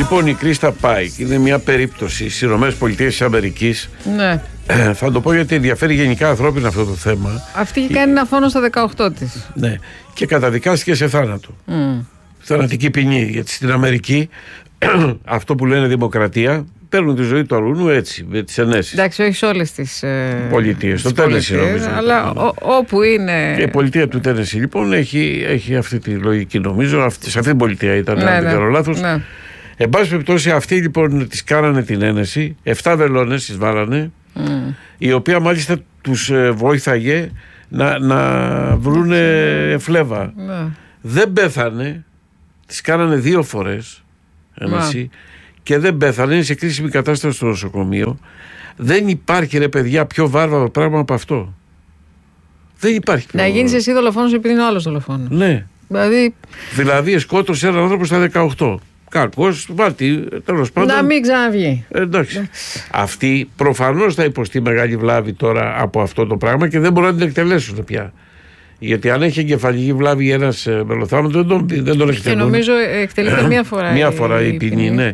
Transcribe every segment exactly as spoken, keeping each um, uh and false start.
λοιπόν η Κρίστα Πάικ είναι μια περίπτωση στις Ηνωμένες Πολιτείες της Αμερικής. Ναι. Ε, θα το πω γιατί ενδιαφέρει γενικά ανθρώπινα αυτό το θέμα. Αυτή είχε κάνει ένα φόνο στα δεκαοκτώ της. Ναι. Και καταδικάστηκε σε θάνατο. Mm. Θανατική ποινή. Γιατί στην Αμερική αυτό που λένε δημοκρατία, παίρνουν τη ζωή του αλούνου έτσι, με τις ενέσεις. Εντάξει, όχι σε όλες τις ε, πολιτείες. Στο Τένεσι νομίζω. Αλλά ο, όπου είναι. Και η πολιτεία του Τένεσι λοιπόν έχει, έχει αυτή τη λογική, νομίζω. Αυτή, σε αυτή την πολιτεία ήταν, ναι, αν δεν ναι, κάνω λάθος. Ναι. Εν πάση περιπτώσει, αυτοί λοιπόν τις κάνανε την ένεση, εφτά βελόνες τις βάλανε, mm. η οποία μάλιστα τους ε, βοήθαγε να, να βρούνε φλέβα. Ναι. Δεν πέθανε, τις κάνανε δύο φορές ένεση. Και δεν πέθανε, είναι σε κρίσιμη κατάσταση στο νοσοκομείο. Δεν υπάρχει, ρε παιδιά, πιο βάρβαρο πράγμα από αυτό. Δεν υπάρχει. Να γίνεις εσύ δολοφόνος επειδή είναι ο άλλος δολοφόνος. Ναι. Δηλαδή, δηλαδή σκότωσε έναν άνθρωπο στα δεκαοκτώ. Κακός, βάλτη, τέλος πάντων. Να μην ξαναβγεί. Ε, εντάξει. εντάξει. Αυτοί προφανώς θα υποστεί μεγάλη βλάβη τώρα από αυτό το πράγμα και δεν μπορούν να την εκτελέσουν πια. Γιατί αν έχει εγκεφαλική βλάβη ένας μελοθάνατος δεν τον, δεν τον εκτελούν. Και νομίζω εκτελείται μία φορά. Μία φορά η ποινή, ναι.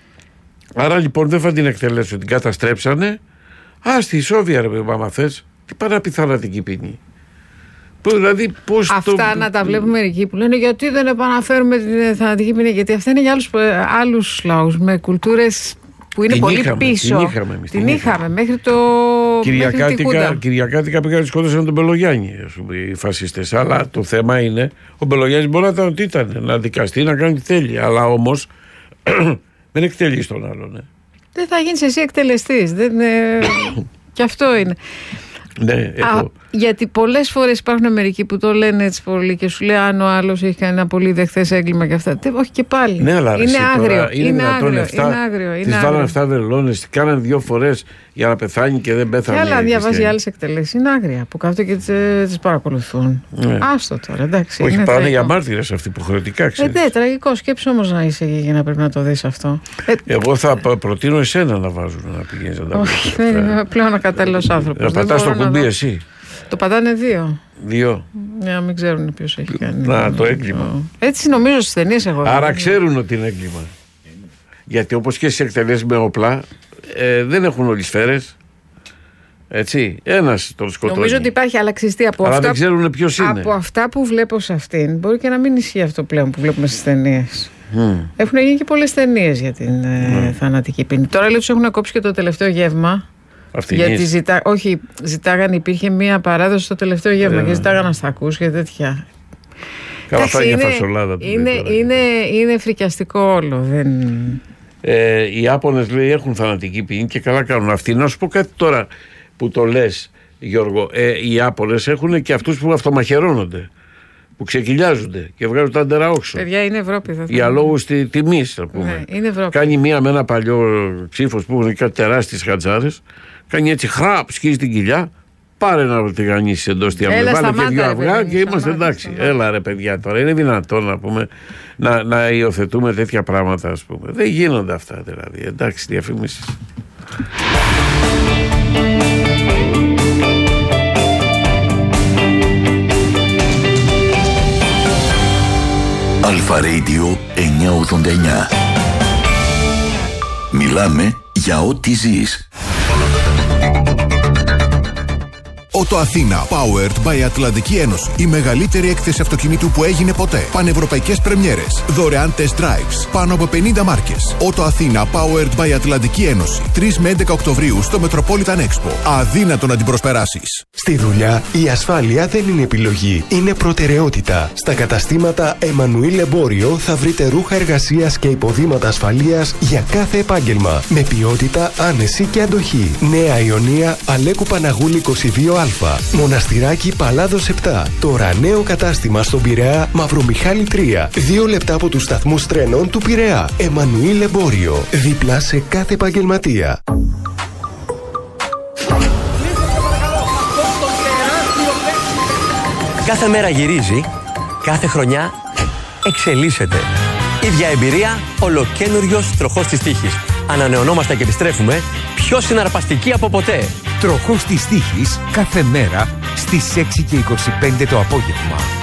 Άρα λοιπόν δεν θα την εκτελέσουν, την καταστρέψανε. Α, στη Σόβια, ρε παιδί, άμα θες, και παραπιθανατική ποινή. Που, δηλαδή, πώς αυτά το... να τα βλέπουμε μερικοί που λένε γιατί δεν επαναφέρουμε την θανατική ποινή. Γιατί αυτά είναι για άλλους, άλλους λαούς με κουλτούρες που είναι την πολύ είχαμε, πίσω. Την είχαμε, εμείς, την, την είχαμε, είχαμε μέχρι το. Κυριακάτικα, Κυριακάτικα πήγαν σκότωσαν τον Μπελογιάννη, ας πούμε, οι φασίστες. Αλλά το θέμα είναι, ο Μπελογιάννης μπορεί να ήταν ότι ήταν, να δικαστεί, να κάνει τι θέλει. Αλλά όμως δεν εκτελεί τον άλλον. Ναι. Δεν θα γίνεις εσύ εκτελεστής. Δεν, ε... και αυτό είναι. Ναι, Α, γιατί πολλές φορές υπάρχουν μερικοί που το λένε έτσι πολύ και σου λέει αν ο άλλος έχει κάνει ένα πολύ δεχθές έγκλημα και αυτά. Όχι και πάλι. Ναι, αλλά είναι άγριο. Είναι, είναι άγριο. Είναι άγριο. Τις βάλανε εφτά βελόνες, κάνανε δύο φορές για να πεθάνει και δεν πέθανε. Και άλλα διαβάζει άλλες εκτελέσεις. Είναι άγρια που κάθονται και τις παρακολουθούν. Ναι. Άστο τώρα, εντάξει. Όχι, πάνε για μάρτυρες αυτοί υποχρεωτικά, ξέρεις. Ε, ναι, τραγικό. Σκέψου όμως να είσαι για να πρέπει να το δεις αυτό. Εγώ θα προτείνω εσένα να βάζουν να πηγαίνεις να τα πεις. Όχι, δεν είμαι πλέον ακατάλληλος άνθρωπος. Να πατάς το κουμπί εσύ. Το πατάνε δύο. Δύο. Για να μην ξέρουν ποιος έχει κάνει. Να, το έγκλημα. Έτσι νομίζω στις ταινίες εγώ. Άρα ξέρουν ότι είναι έγκλημα. Γιατί όπως και στις εκτελέσεις με όπλα ε, δεν έχουν όλοι σφαίρες. Έτσι. Ένας τον σκοτώνει. Νομίζω ότι υπάρχει αλλαξιστή από αλλά αυτά. δεν ξέρουν ποιος είναι. Από αυτά που βλέπω σε αυτήν, μπορεί και να μην ισχύει αυτό πλέον που βλέπουμε στις ταινίες. Mm. Έχουν γίνει και πολλές ταινίες για την mm. ε, θανατική ποινή. Τώρα λέει τους έχουν κόψει και το τελευταίο γεύμα. Γιατί ζητά, όχι, ζητάγανε, υπήρχε μία παράδοση στο τελευταίο γεύμα yeah. και ζητάγανε αστακούς και τέτοια. Καλά, θα είναι φασολάδα. Είναι, είναι, είναι φρικιαστικό όλο. Δεν... Ε, οι Ιάπωνες λέει έχουν θανατική ποινή και καλά κάνουν αυτοί. Να σου πω κάτι τώρα που το λες, Γιώργο. Ε, οι Ιάπωνες έχουν και αυτούς που αυτομαχαιρώνονται, που ξεκυλιάζονται και βγάζουν τα άντερα όξω. Παιδιά, είναι Ευρώπη. Θα για λόγους τιμής, θα πούμε. Ναι, είναι Ευρώπη. Κάνει μία με ένα παλιό ξύφος που έχουν κάτι τεράστιες χατζάρες. Κάνει έτσι χραπ, σκίζει την κοιλιά. Πάρε να τηγανίσεις εντός τη αυλή. Βάλε και δύο αυγά και είμαστε εντάξει. Σταμάτα. Έλα ρε παιδιά τώρα. Είναι δυνατόν να πούμε να, να υιοθετούμε τέτοια πράγματα, ας πούμε. Δεν γίνονται αυτά δηλαδή. Εντάξει, διαφημίσεις. Αλφα Radio εννιακόσια ογδόντα εννιά. Μιλάμε για ό,τι ζεις. Ότο Αθήνα, powered by Ατλαντική Ένωση. Η μεγαλύτερη έκθεση αυτοκινήτου που έγινε ποτέ. Πανευρωπαϊκές πρεμιέρες. Δωρεάν test drives. Πάνω από πενήντα μάρκες. Ότο Αθήνα, powered by Ατλαντική Ένωση. τρεις με έντεκα Οκτωβρίου στο Metropolitan Expo. Αδύνατο να την προσπεράσεις. Στη δουλειά, η ασφάλεια δεν είναι επιλογή. Είναι προτεραιότητα. Στα καταστήματα Εμμανουήλ Εμπόριο θα βρείτε ρούχα εργασίας και υποδήματα ασφαλείας για κάθε επάγγελμα. Με ποιότητα, άνεση και αντοχή. Νέα Ιωνία, Αλέκου Παναγούλη είκοσι δύο Α. Μοναστηράκι Παλάδος επτά. Τώρα νέο κατάστημα στον Πειραιά Μαυρομιχάλη τρία. Δύο λεπτά από τους σταθμούς τρένων του Πειραιά. Εμμανουήλ Εμπόριο. Δίπλα σε κάθε επαγγελματία. Κάθε μέρα γυρίζει, κάθε χρονιά εξελίσσεται. Ίδια εμπειρία, ολοκένουργιος τροχός της τύχης. Ανανεωνόμαστε και επιστρέφουμε πιο συναρπαστικοί από ποτέ. Τροχός της τύχης κάθε μέρα στις έξι και είκοσι πέντε το απόγευμα.